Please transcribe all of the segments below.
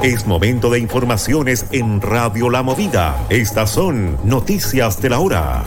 Es momento de informaciones en Radio La Movida. Estas son noticias de la hora.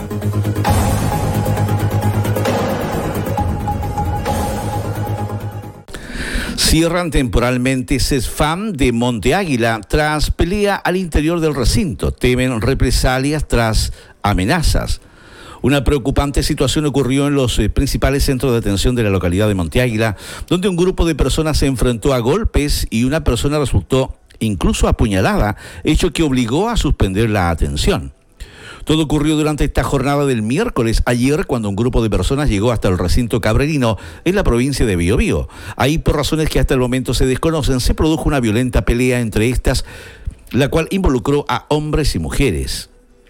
Cierran temporalmente CESFAM de Monte Águila tras pelea al interior del recinto. Temen represalias tras amenazas. Una preocupante situación ocurrió en los principales centros de atención de la localidad de Monte Águila, donde un grupo de personas se enfrentó a golpes y una persona resultó incluso apuñalada, hecho que obligó a suspender la atención. Todo ocurrió durante esta jornada del miércoles ayer, cuando un grupo de personas llegó hasta el recinto cabrerino en la provincia de Biobío. Ahí, por razones que hasta el momento se desconocen, se produjo una violenta pelea entre estas, la cual involucró a hombres y mujeres.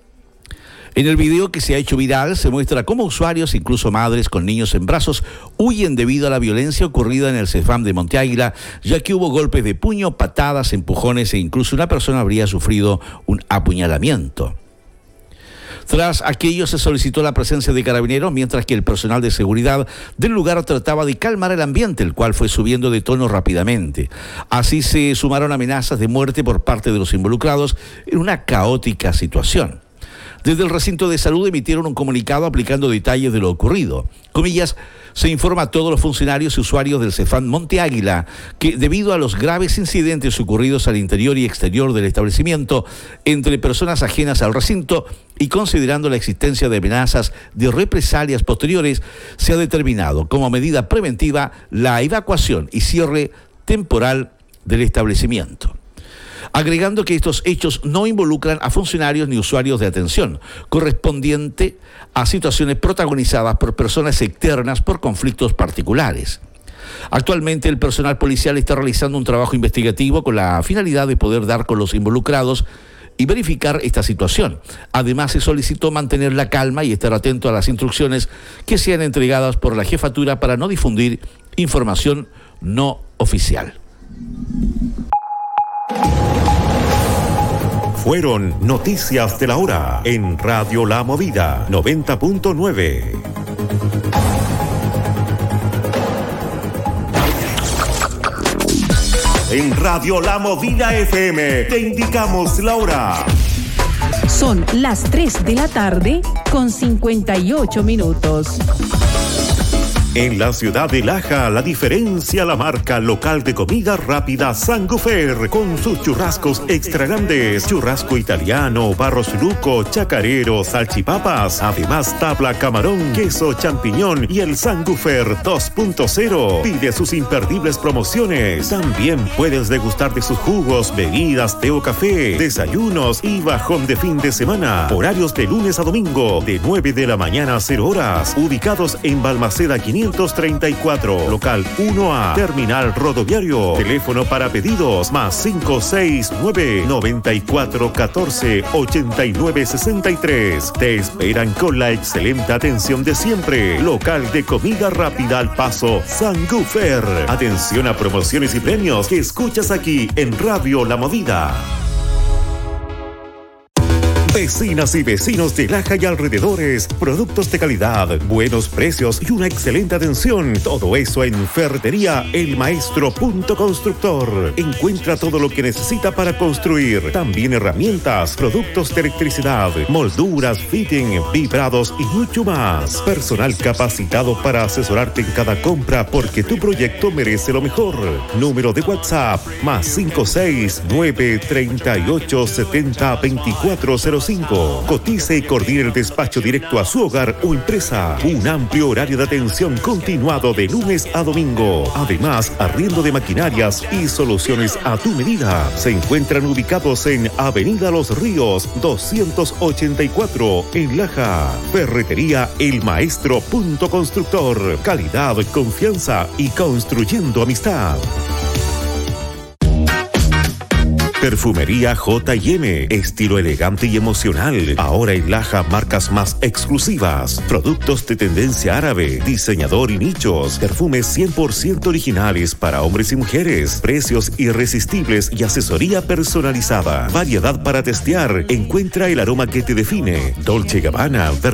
En el video que se ha hecho viral se muestra cómo usuarios, incluso madres con niños en brazos, huyen debido a la violencia ocurrida en el CESFAM de Monte Águila, ya que hubo golpes de puño, patadas, empujones e incluso una persona habría sufrido un apuñalamiento. Tras aquello se solicitó la presencia de carabineros, mientras que el personal de seguridad del lugar trataba de calmar el ambiente, el cual fue subiendo de tono rápidamente. Así se sumaron amenazas de muerte por parte de los involucrados en una caótica situación. Desde el recinto de salud emitieron un comunicado aplicando detalles de lo ocurrido. Comillas, se informa a todos los funcionarios y usuarios del CESFAM Monte Águila que debido a los graves incidentes ocurridos al interior y exterior del establecimiento entre personas ajenas al recinto y considerando la existencia de amenazas de represalias posteriores, se ha determinado como medida preventiva la evacuación y cierre temporal del establecimiento. Agregando que estos hechos no involucran a funcionarios ni usuarios de atención, correspondiente a situaciones protagonizadas por personas externas por conflictos particulares. Actualmente el personal policial está realizando un trabajo investigativo con la finalidad de poder dar con los involucrados y verificar esta situación. Además, se solicitó mantener la calma y estar atento a las instrucciones que sean entregadas por la jefatura para no difundir información no oficial. Fueron noticias de la hora en Radio La Movida 90.9. En Radio La Movida FM te indicamos la hora. Son las 3 de la tarde con 58 minutos. En la ciudad de Laja, la diferencia la marca local de comida rápida Sangufer, con sus churrascos extra grandes, churrasco italiano, barros luco, chacarero, salchipapas, además tabla camarón, queso champiñón y el Sangufer 2.0. Pide sus imperdibles promociones. También puedes degustar de sus jugos, bebidas, té o café, desayunos y bajón de fin de semana. Horarios de lunes a domingo, de 9 de la mañana a 0 horas. Ubicados en Balmaceda 534, local 1A, terminal rodoviario. Teléfono para pedidos +569 9414 8963. Te esperan con la excelente atención de siempre. Local de comida rápida al paso Sangufer. Atención a promociones y premios que escuchas aquí en Radio La Movida. Vecinas y vecinos de Laja y alrededores, productos de calidad, buenos precios y una excelente atención. Todo eso en Ferretería El Maestro Punto Constructor. Encuentra todo lo que necesita para construir. También herramientas, productos de electricidad, molduras, fitting, vibrados y mucho más. Personal capacitado para asesorarte en cada compra porque tu proyecto merece lo mejor. Número de WhatsApp +569 38 70 2405. Cotice y coordine el despacho directo a su hogar o empresa. Un amplio horario de atención continuado de lunes a domingo. Además, arriendo de maquinarias y soluciones a tu medida. Se encuentran ubicados en Avenida Los Ríos 284 en Laja. Ferretería El Maestro Punto Constructor. Calidad, confianza y construyendo amistad. Perfumería J&M, estilo elegante y emocional. Ahora en Laja, marcas más exclusivas, productos de tendencia árabe, diseñador y nichos, perfumes 100% originales para hombres y mujeres, precios irresistibles y asesoría personalizada. Variedad para testear. Encuentra el aroma que te define. Dolce & Gabbana,